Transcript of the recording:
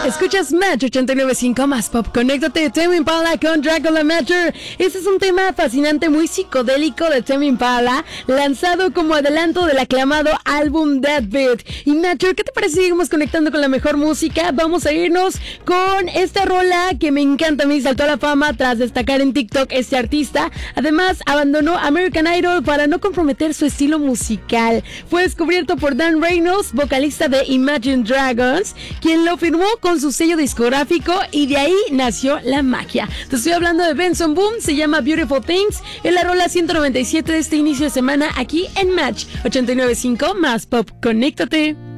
Escuchas Match 89.5 más pop. Conéctate, Tame Impala con Dracula Matter. Este es un tema fascinante, muy psicodélico de Tame Impala, lanzado como adelanto del aclamado álbum Deadbeat. Y Matter, ¿qué te parece si seguimos conectando con la mejor música? Vamos a irnos con esta rola que me encanta. Me saltó a la fama tras destacar en TikTok este artista. Además, abandonó American Idol para no comprometer su estilo musical. Fue descubierto por Dan Reynolds, vocalista de Imagine Dragons, quien lo firmó con su sello discográfico, y de ahí nació la magia. Te estoy hablando de Benson Boone, se llama Beautiful Things, en la rola 197 de este inicio de semana aquí en Match 89.5 más pop. Conéctate.